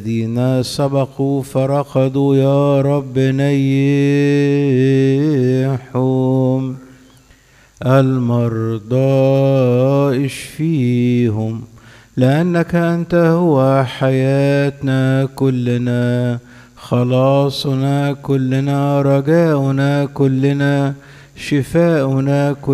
الذين سبقوا فرقدوا يا رب نيحهم، المرضى اشفيهم، لأنك أنت هو حياتنا كلنا، خلاصنا كلنا، رجاؤنا كلنا، شفاؤنا كلنا.